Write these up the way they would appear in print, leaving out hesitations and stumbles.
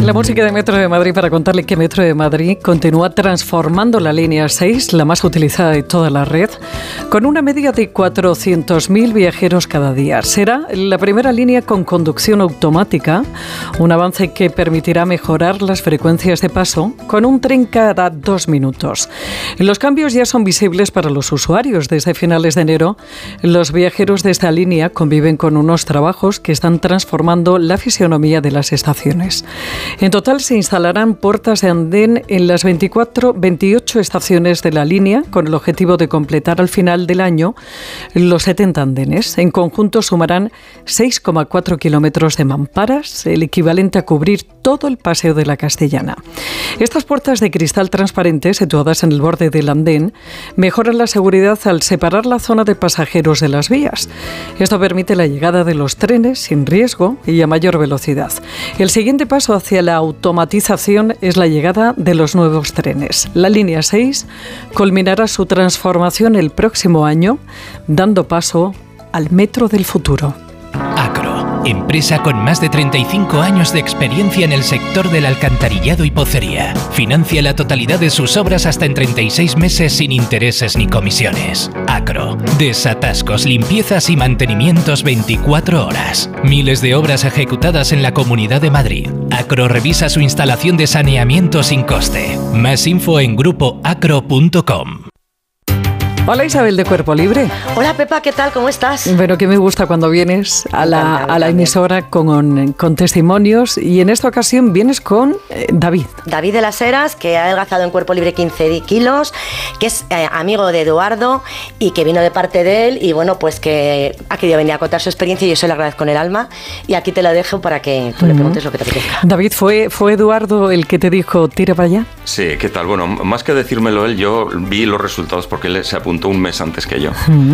La música de Metro de Madrid para contarle que Metro de Madrid continúa transformando la línea 6, la más utilizada de toda la red, con una media de 400.000 viajeros cada día. Será la primera línea con conducción automática, un avance que permitirá mejorar las frecuencias de paso con un tren cada 2 minutos. Los cambios ya son visibles para los usuarios. Desde finales de enero, los viajeros de esta línea conviven con unos trabajos que están transformando la fisionomía de las estaciones. En total se instalarán puertas de andén en las 28 estaciones de la línea, con el objetivo de completar al final del año los 70 andenes. En conjunto sumarán 6,4 kilómetros de mamparas, el equivalente a cubrir todo el Paseo de la Castellana. Estas puertas de cristal transparente, situadas en el borde del andén, mejoran la seguridad al separar la zona de pasajeros de las vías. Esto permite la llegada de los trenes sin riesgo y a mayor velocidad. El siguiente paso hacia la automatización es la llegada de los nuevos trenes. La línea 6 culminará su transformación el próximo año, dando paso al metro del futuro. Acro, empresa con más de 35 años de experiencia en el sector del alcantarillado y pocería. Financia la totalidad de sus obras hasta en 36 meses sin intereses ni comisiones. Acro, desatascos, limpiezas y mantenimientos 24 horas. Miles de obras ejecutadas en la Comunidad de Madrid. Acro revisa su instalación de saneamiento sin coste. Más info en grupoacro.com. Hola Isabel de Cuerpo Libre. Hola Pepa, ¿qué tal? ¿Cómo estás? Bueno, que me gusta cuando vienes a la emisora con testimonios, y en esta ocasión vienes con David. David de las Heras, que ha adelgazado en Cuerpo Libre 15 kilos, que es amigo de Eduardo y que vino de parte de él, y bueno, pues que ha querido venir a contar su experiencia y yo se lo agradezco con el alma, y aquí te la dejo para que tú le preguntes lo que te apetezca. David, ¿fue Eduardo el que te dijo tira para allá? Sí, ¿qué tal? Bueno, más que decírmelo él, yo vi los resultados porque él se apuntó un mes antes que yo.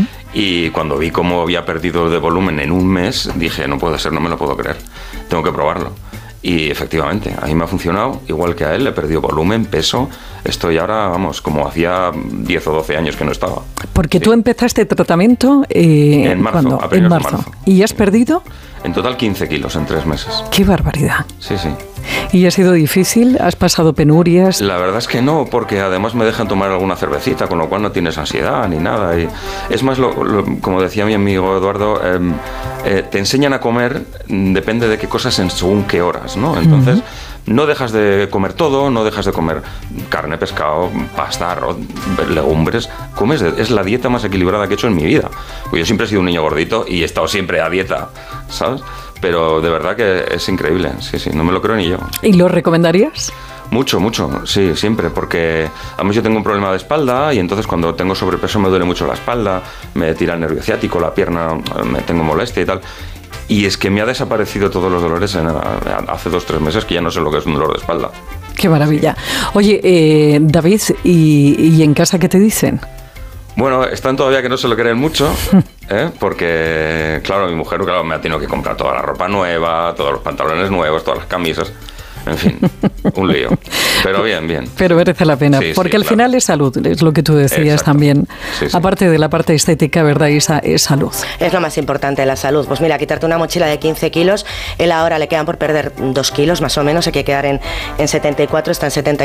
Y cuando vi cómo había perdido de volumen en un mes, dije, no puede ser, no me lo puedo creer, tengo que probarlo. Y efectivamente, a mí me ha funcionado, igual que a él, he perdido volumen, peso, estoy ahora, vamos, como hacía 10 o 12 años que no estaba. Porque sí. Tú empezaste tratamiento en marzo, a primeros de marzo. ¿Y has perdido? En total 15 kilos en 3 meses. ¡Qué barbaridad! Sí, sí. ¿Y ha sido difícil? ¿Has pasado penurias? La verdad es que no, porque además me dejan tomar alguna cervecita, con lo cual no tienes ansiedad ni nada. Y es más, como decía mi amigo Eduardo, te enseñan a comer, depende de qué cosas en según qué horas, ¿no? Entonces, no dejas de comer todo, no dejas de comer carne, pescado, pasta, arroz, legumbres. Es la dieta más equilibrada que he hecho en mi vida. Pues yo siempre he sido un niño gordito y he estado siempre a dieta, ¿sabes? Pero de verdad que es increíble, sí, no me lo creo ni yo. ¿Y lo recomendarías? Mucho, sí, siempre, porque además yo tengo un problema de espalda y entonces cuando tengo sobrepeso me duele mucho la espalda, me tira el nervio ciático, la pierna, me tengo molestia y tal. Y es que me ha desaparecido todos los dolores hace 2-3 meses, que ya no sé lo que es un dolor de espalda. ¡Qué maravilla! Oye, David, ¿y en casa qué te dicen? Bueno, están todavía que no se lo creen mucho, porque, claro, mi mujer me ha tenido que comprar toda la ropa nueva, todos los pantalones nuevos, todas las camisas, en fin, un lío. Pero bien. Pero merece la pena, sí, porque sí, al claro. final es salud, es lo que tú decías. Exacto. También. Sí. Aparte de la parte estética, ¿verdad, Isa? Es salud. Es lo más importante, la salud. Pues mira, quitarte una mochila de 15 kilos, él ahora le quedan por perder 2 kilos más o menos, hay que quedar en 74, está en 70.